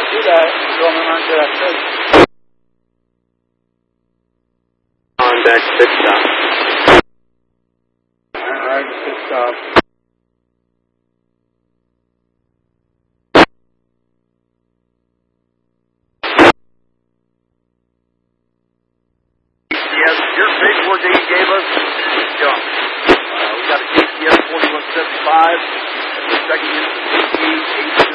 do that. Going on to that place. On deck, pit stop. Alright, pit stop. KCS, your paperwork that you gave us is junk. We got a KCS 4175. That's the second unit,